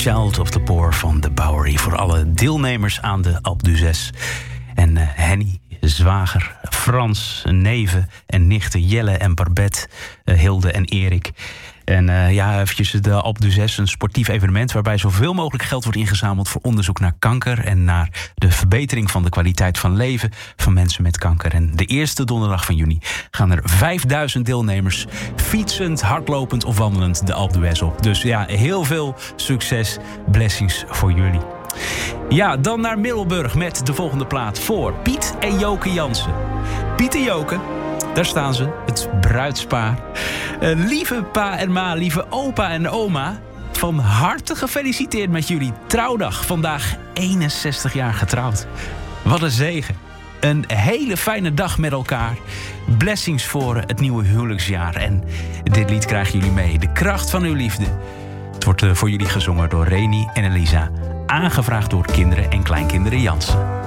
Child of the Poor van de Bowery. Voor alle deelnemers aan de Alpe d'Huez. En Henny, zwager, Frans, neven en nichten Jelle en Barbette, Hilde en Erik. En eventjes de Alpe d'Huez, een sportief evenement waarbij zoveel mogelijk geld wordt ingezameld voor onderzoek naar kanker en naar de verbetering van de kwaliteit van leven van mensen met kanker. En de eerste donderdag van juni gaan er 5000 deelnemers fietsend, hardlopend of wandelend de Alpe d'Huez op. Dus ja, heel veel succes, blessings voor jullie. Ja, dan naar Middelburg met de volgende plaat voor Piet en Joke Jansen. Piet en Joke, daar staan ze, het bruidspaar. Lieve pa en ma, lieve opa en oma, van harte gefeliciteerd met jullie trouwdag. Vandaag 61 jaar getrouwd. Wat een zegen. Een hele fijne dag met elkaar. Blessings voor het nieuwe huwelijksjaar. En dit lied krijgen jullie mee. De kracht van uw liefde. Het wordt voor jullie gezongen door Reni en Elisa. Aangevraagd door kinderen en kleinkinderen Jansen.